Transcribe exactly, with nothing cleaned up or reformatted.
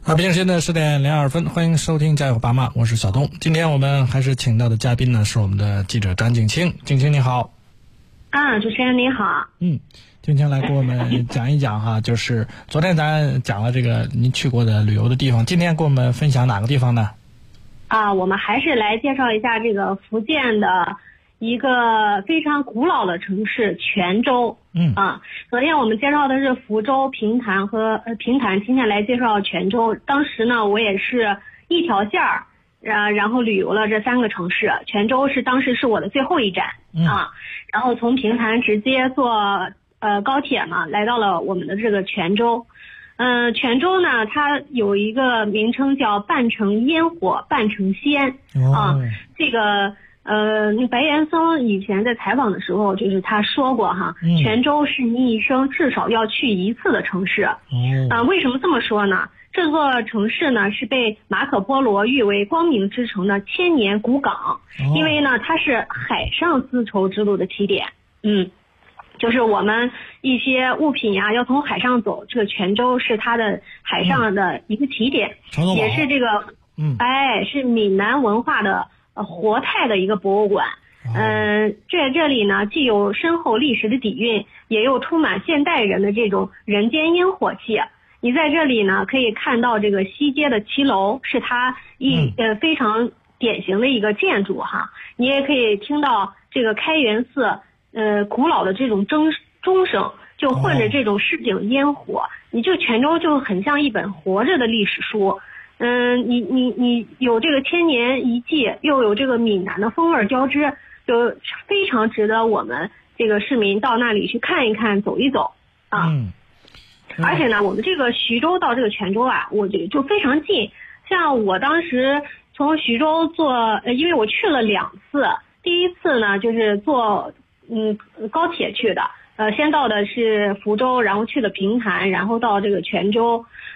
好，北京时间的十点零二分，欢迎收听《家有爸妈》，我是小东。今天我们还是请到的嘉宾呢，是我们的记者张景清。景清你好。 啊，主持人你好。 嗯，景清来给我们讲一讲哈，就是昨天咱讲了这个您去过的旅游的地方，今天给我们分享哪个地方呢？ 啊，我们还是来介绍一下这个福建的一个非常古老的城市泉州。 嗯啊，昨天我们介绍的是福州、平潭和呃平潭，今天来介绍泉州。当时呢，我也是一条线儿，然然后旅游了这三个城市。泉州是当时是我的最后一站、 嗯、 啊，然后从平潭直接坐呃高铁嘛，来到了我们的这个泉州。嗯、呃，泉州呢，它有一个名称叫半城烟火半城仙、 哦、 啊，这个。呃，白岩松以前在采访的时候，就是他说过哈， 嗯、 泉州是你一生至少要去一次的城市。 哦， 啊、呃，为什么这么说呢？这座城市呢是被马可波罗誉为光明之城的千年古港， 哦、 因为呢它是海上丝绸之路的起点。嗯，就是我们一些物品呀、啊、要从海上走，这个泉州是它的海上的一个起点， 嗯、 也是这个， 嗯， 哎，是闽南文化的。呃，活态的一个博物馆，嗯、呃，在这里呢，既有深厚历史的底蕴，也有充满现代人的这种人间烟火气。你在这里呢，可以看到这个西街的骑楼，是它一呃非常典型的一个建筑哈。你也可以听到这个开元寺呃古老的这种钟钟声，就混着这种市井烟火，你就泉州就很像一本活着的历史书。嗯，你你你有这个千年遗迹，又有这个闽南的风味交织，就非常值得我们这个市民到那里去看一看、走一走啊。 嗯。嗯而且呢，我们这个徐州到这个泉州啊，我觉得就非常近。像我当时从徐州坐，呃，因为我去了两次，第一次呢就是坐嗯高铁去的，呃，先到的是福州，然后去了平潭，然后到这个泉州。